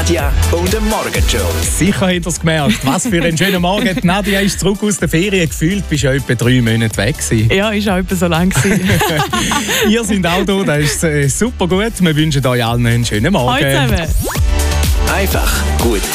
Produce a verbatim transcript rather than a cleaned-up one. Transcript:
Nadja und dem Morgenshow. Sicher habt ihr es gemerkt. Was für ein schöner Morgen. Die Nadja ist zurück aus der Ferien. Gefühlt bist du etwa drei Monate weg gewesen. Ja, ist auch etwa so lang gewesen. Ihr seid auch da, das ist äh, super gut. Wir wünschen euch allen einen schönen Morgen. Heute zusammen. Einfach gut